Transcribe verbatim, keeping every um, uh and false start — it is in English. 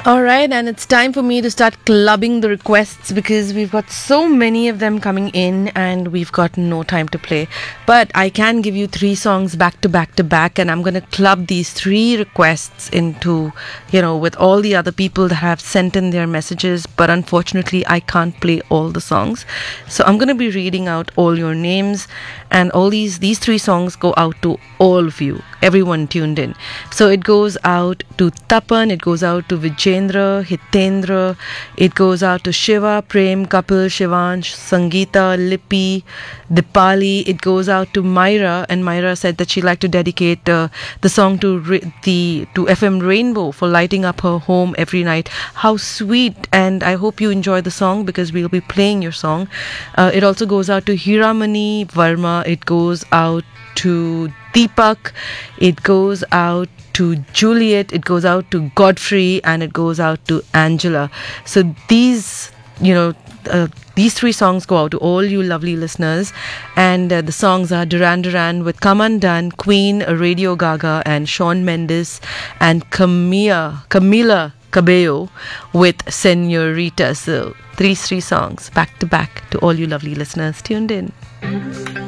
All right, and it's time for me to start clubbing the requests because we've got so many of them coming in and we've got no time to play. But I can give you three songs back to back to back, and I'm going to club these three requests into, you know, with all the other people that have sent in their messages. But unfortunately, I can't play all the songs. So I'm going to be reading out all your names, and all these, these three songs go out to all of you, everyone tuned in. So it goes out to Tapan, it goes out to Vijendra, Hitendra, it goes out to Shiva, Prem, Kapil, Shivansh, Sangeeta, Lippy, Dipali. It goes out to Myra, and Myra said that she'd like to dedicate uh, the song to Ra- the to F M Rainbow for lighting up her home every night. How sweet, and I hope you enjoy the song because we'll be playing your song. Uh, it also goes out to Hiramani Verma, it goes out to Deepak, it goes out to Juliet, it goes out to Godfrey, and it goes out to Angela. So these, you know, uh, these three songs go out to all you lovely listeners, and uh, the songs are Duran Duran with Come Undone, Queen, Radio Gaga, and Shawn Mendes, and Camilla, Camila Cabello with Senorita. So three, three songs back to back to all you lovely listeners tuned in.